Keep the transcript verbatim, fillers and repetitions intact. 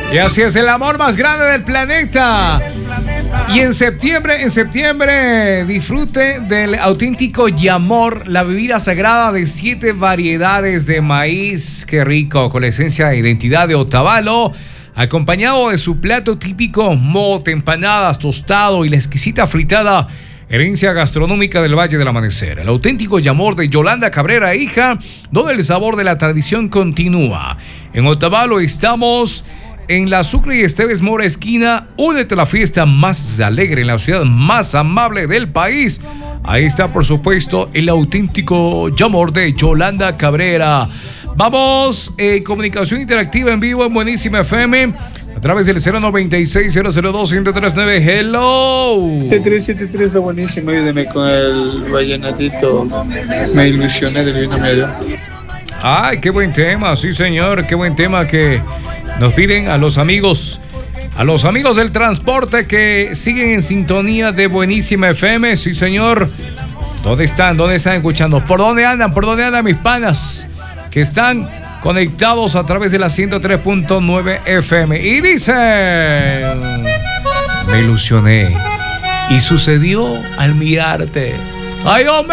Y así es, el amor más grande del planeta. Y en septiembre, en septiembre, disfrute del auténtico Yamor, la bebida sagrada de siete variedades de maíz. Qué rico, con la esencia e identidad de Otavalo, acompañado de su plato típico, mote, empanadas, tostado y la exquisita fritada, herencia gastronómica del Valle del Amanecer. El auténtico Yamor de Yolanda Cabrera, hija, donde el sabor de la tradición continúa. En Otavalo estamos en la Sucre y Esteves Mora esquina. Únete a la fiesta más alegre en la ciudad más amable del país. Ahí está, por supuesto, el auténtico Yamor de Yolanda Cabrera. Vamos, eh, comunicación interactiva en vivo en Buenísima F M a través del cero noventa y seis, cero cero dos, uno tres nueve. Hello. siete tres siete tres, lo buenísimo. Ayúdeme con el vallenatito. Me ilusioné del vino medio. Ay, qué buen tema, sí señor, qué buen tema que nos piden a los amigos, a los amigos del transporte que siguen en sintonía de Buenísima F M, sí señor. ¿Dónde están? ¿Dónde están escuchando? ¿Por dónde andan? ¿Por dónde andan mis panas? Que están conectados a través de la ciento tres punto nueve F M. Y dicen: me ilusioné y sucedió al mirarte. ¡Ay, hombre!